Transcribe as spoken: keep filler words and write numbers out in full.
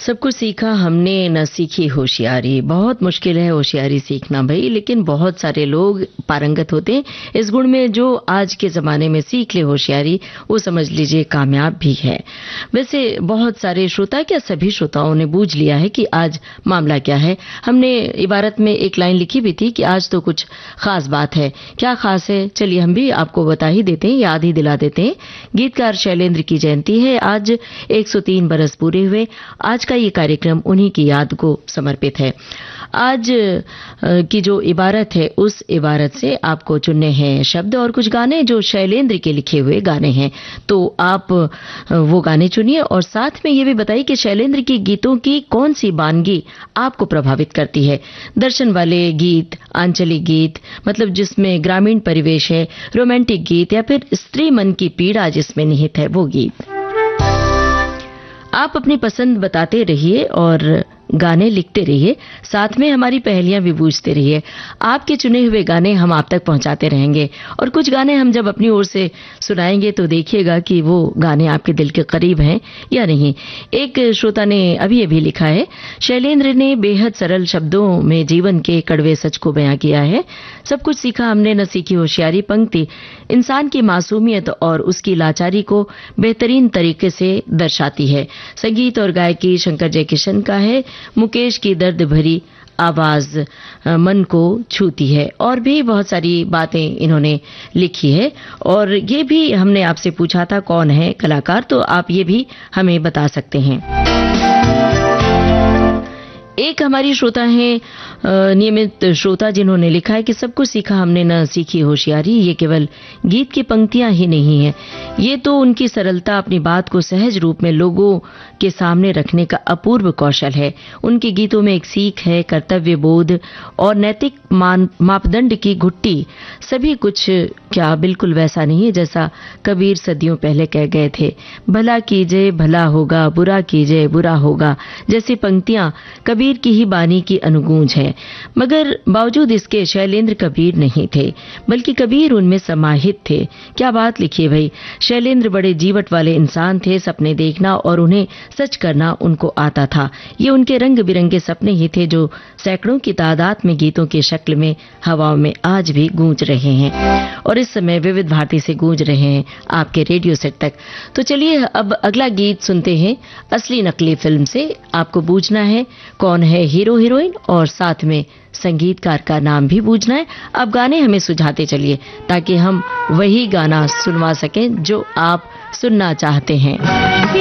सब कुछ सीखा हमने न सीखी होशियारी। बहुत मुश्किल है होशियारी सीखना भाई, लेकिन बहुत सारे लोग पारंगत होते हैं इस गुण में। जो आज के ज़माने में सीख ले होशियारी, वो समझ लीजिए कामयाब भी है। वैसे बहुत सारे श्रोता, क्या सभी श्रोताओं ने बूझ लिया है कि आज मामला क्या है। हमने इबारत में एक लाइन लिखी भी थी कि आज तो कुछ खास बात है। क्या खास है, चलिए हम भी आपको बता ही देते हैं, याद ही दिला देते हैं। गीतकार शैलेंद्र की जयंती है आज, एक सौ तीन बरस पूरे हुए। आज का ये कार्यक्रम उन्हीं की याद को समर्पित है। आज की जो इबारत है, उस इबारत से आपको चुनने हैं शब्द और कुछ गाने जो शैलेंद्र के लिखे हुए गाने हैं। तो आप वो गाने चुनिए और साथ में ये भी बताइए कि शैलेंद्र की गीतों की कौन सी वानगी आपको प्रभावित करती है। दर्शन वाले गीत, आंचलिक गीत, मतलब जिसमें ग्रामीण परिवेश है, रोमांटिक गीत, या फिर स्त्री मन की पीड़ा जिसमें निहित है, वो गीत। आप अपनी पसंद बताते रहिए और गाने लिखते रहिए, साथ में हमारी पहेलियां भी बूझते रहिए। आपके चुने हुए गाने हम आप तक पहुंचाते रहेंगे और कुछ गाने हम जब अपनी ओर से सुनाएंगे तो देखिएगा कि वो गाने आपके दिल के करीब हैं या नहीं। एक श्रोता ने अभी अभी लिखा है, शैलेंद्र ने बेहद सरल शब्दों में जीवन के कड़वे सच को बयां किया है। सब कुछ सीखा हमने न सीखी होशियारी पंक्ति इंसान की मासूमियत और उसकी लाचारी को बेहतरीन तरीके से दर्शाती है। संगीत और गायकी शंकर जयकिशन का है। मुकेश की दर्द भरी आवाज मन को छूती है। और भी बहुत सारी बातें इन्होंने लिखी है। और ये भी हमने आपसे पूछा था कौन है कलाकार, तो आप ये भी हमें बता सकते हैं। एक हमारी श्रोता है, नियमित श्रोता, जिन्होंने लिखा है कि सब कुछ सीखा हमने न सीखी होशियारी। ये केवल गीत की पंक्तियां ही नहीं है, ये तो उनकी सरलता, अपनी बात को सहज रूप में लोगों के सामने रखने का अपूर्व कौशल है। उनके गीतों में एक सीख है, कर्तव्य बोध और नैतिक मापदंड की घुट्टी। सभी कुछ क्या बिल्कुल वैसा नहीं है जैसा कबीर सदियों पहले कह गए थे। भला कीजिए भला होगा, बुरा कीजिए बुरा होगा, जैसी पंक्तियां कबीर की ही बानी की अनुगूंज है। मगर बावजूद इसके शैलेंद्र कबीर नहीं थे, बल्कि कबीर उनमें समाहित थे। क्या बात लिखी है भाई। शैलेंद्र बड़े जीवट वाले इंसान थे। सपने देखना और उन्हें सच करना उनको आता था। ये उनके रंग बिरंगे सपने ही थे जो सैकड़ों की तादाद में गीतों की शक्ल में हवाओं में आज भी गूंज रहे हैं और इस समय विविध भारती से गूंज रहे हैं आपके रेडियो सेट तक। तो चलिए अब अगला गीत सुनते हैं असली नकली फिल्म से। आपको बूझना है कौन है हीरो हीरोइन और साथ में संगीतकार का नाम भी बूझना है। अब गाने हमें सुझाते चलिए ताकि हम वही गाना सुनवा सकें जो आप सुनना चाहते हैं।